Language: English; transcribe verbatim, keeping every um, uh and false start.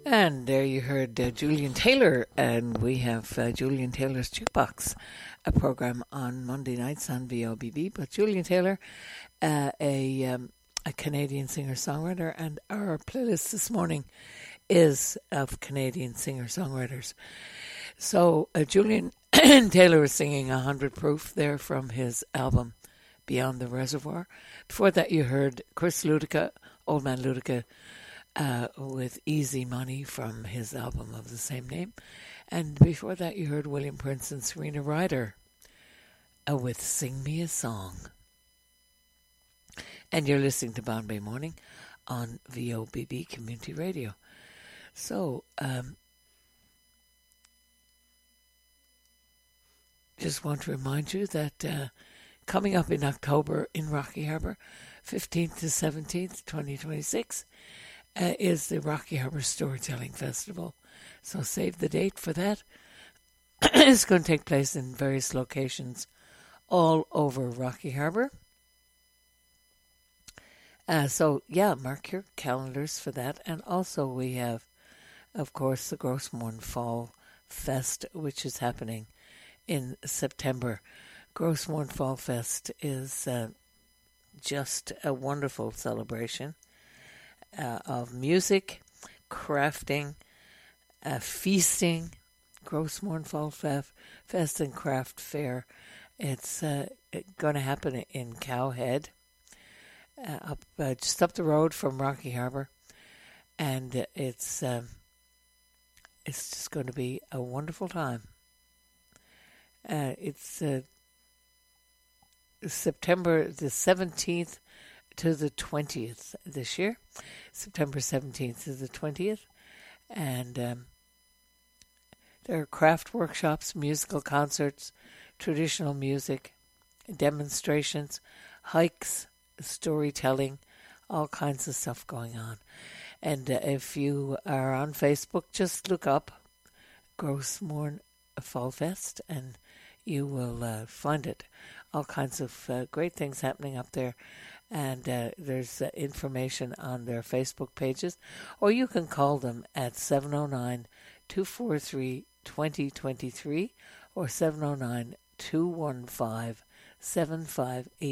And there you heard uh, Julian Taylor, and we have uh, Julian Taylor's Jukebox, a program on Monday nights on V O B B. But Julian Taylor, uh, a um, a Canadian singer-songwriter, and our playlist this morning is of Canadian singer-songwriters. So uh, Julian Taylor was singing one hundred Proof there from his album Beyond the Reservoir. Before that you heard Chris Ludica, Old Man Ludica, Uh, with Easy Money from his album of the same name. And before that you heard William Prince and Serena Ryder uh, with Sing Me a Song. And you're listening to Bombay Morning on V O B B Community Radio. So, um, just want to remind you that uh, coming up in October in Rocky Harbour, fifteenth to seventeenth, twenty twenty-six, Uh, is the Rocky Harbour Storytelling Festival. So save the date for that. It's going to take place in various locations all over Rocky Harbour. Uh, so, yeah, mark your calendars for that. And also we have, of course, the Grossmorn Fall Fest, which is happening in September. Grossmorn Fall Fest is uh, just a wonderful celebration Uh, of music, crafting, uh, feasting, Grossmorn Fall Fest and Craft Fair. It's uh, going to happen in Cowhead, uh, up uh, just up the road from Rocky Harbour, and uh, it's um, it's just going to be a wonderful time. Uh, it's uh, September the seventeenth to the twentieth this year, September seventeenth to the twentieth, and um, there are craft workshops, musical concerts, traditional music, demonstrations, hikes, storytelling, all kinds of stuff going on. And uh, if you are on Facebook, just look up Grossmorn Fall Fest and you will uh, find it. All kinds of uh, great things happening up there. And uh, there's uh, information on their Facebook pages, or you can call them at seven oh nine, two four three, two oh two three or seven oh nine, two one five, seven five eight.